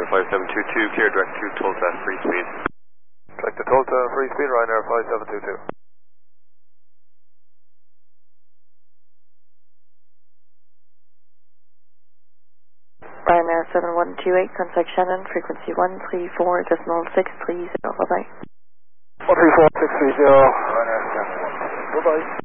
5722, clear direct to Tulsa, free speed. Direct to Tulsa, free speed, Ryanair 5722. Ryanair 7128, contact Shannon, frequency 134.630, bye-bye. 134.630, Ryanair 71. Bye-bye.